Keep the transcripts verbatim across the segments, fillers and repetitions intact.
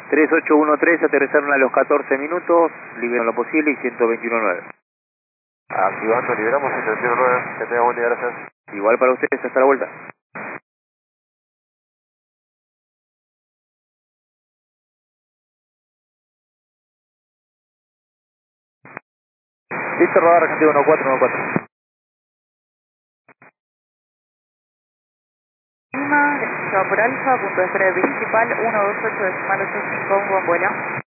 tres ocho uno tres, aterrizaron a los catorce minutos, liberan lo posible y ciento veintiuno nueve. Activando, liberamos ciento veintiuno nueve, que tenga buen día, gracias. Igual para ustedes, hasta la vuelta. Listo, rodar Argentina uno cuatro uno cuatro. Lima, desplegado por Alfa, punto de espera principal uno dos ocho decimal ocho cinco, un buen vuelo.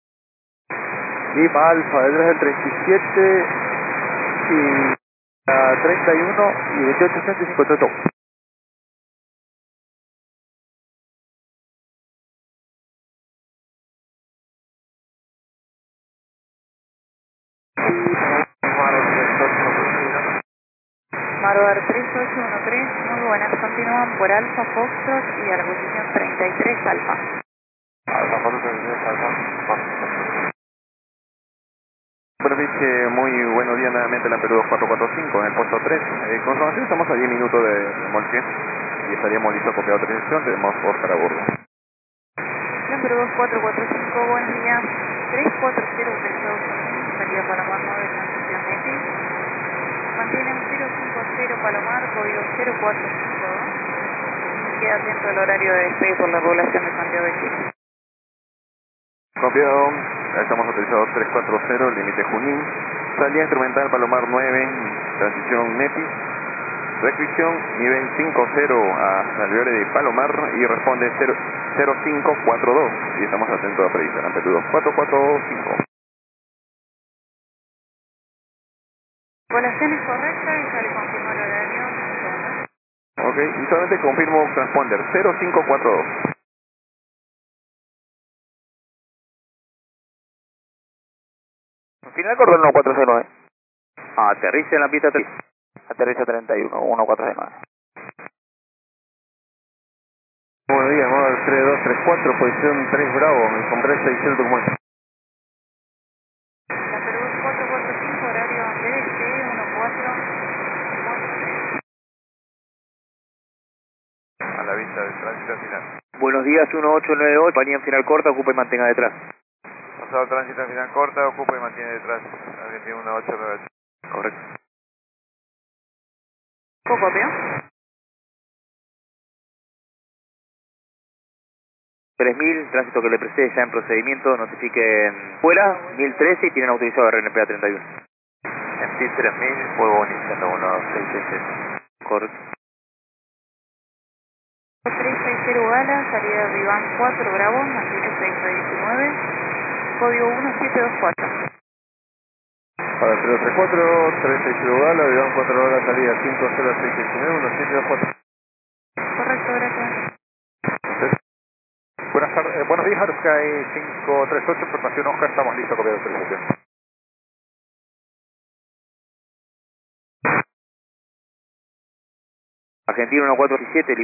Lima Alfa, detrás del treinta y siete y a treinta y uno y veintiocho ciento cincuenta y dos. Marodar tres ocho uno tres, muy buenas, continúan por Alfa Foxtrot y a la posición treinta y tres Alfa. Alfa, Foxtrot treinta y tres, Alfa. Bueno, Viche, muy buenos días nuevamente en la Perú dos cuatro cuatro cinco, en el puesto tres. Eh, con información estamos a diez minutos de remolque y estaríamos listos a copiar otra dirección, tenemos Oscar a bordo. La Perú dos cuatro cuatro cinco, buen día. tres cuatro cero autorizado Junín, salida Palomar nueve, transición Netis. Mantienen cero cinco cero Palomar, código cero cuatro cinco dos. Queda atento al horario de despegue por la población de Santiago de Chile. Copiado, estamos autorizados tres cuatro cero, límite Junín. Salida instrumental Palomar nueve, transición Netis. Restricción nivel cinco cero a alveole de Palomar y responde cero cinco cuatro dos. Y estamos atentos a predicción, amplitud dos cuatro cuatro cinco. Población es correcta y ya le confirmo el horario. Ok, y solamente confirmo transponder cero cinco cuatro dos. Final cordón uno cuatro cero nueve. Aterriza en la pista tres. Aterriza treinta y uno, uno cuatro cero nueve. Buenos días, Model tres dos tres cuatro, posición tres Bravo, con tres seis cero documento. La Perú cuatro cuatro cinco, horario D D T uno cuatro cuatro tres. A la vista del tránsito final. Buenos días, uno ocho nueve ocho, compañía en final corta, ocupa y mantenga detrás. Pasado tránsito en final corta, ocupa y mantiene detrás. Argentina uno ocho nueve ocho. Correcto. Copio. tres mil, tránsito que le presté ya en procedimiento, notifiquen fuera, mil trece y tienen autorizado R N P A treinta y uno. En T tres mil, fuego iniciando uno seis seis siete. Correcto. tres seis cero Gala, salida de Iván cuatro Bravo, mantiene seis diecinueve, código uno siete dos cuatro. Para el cero tres cuatro, tres seis cero Gala, Avión cuatro horas, salida cinco cero seis seis nueve, uno siete dos cuatro. Correcto, gracias. Buenas tardes, eh, buenos días, Aerosky cinco tres ocho, información Oscar, estamos listos con la autorización. Argentina uno cuatro siete.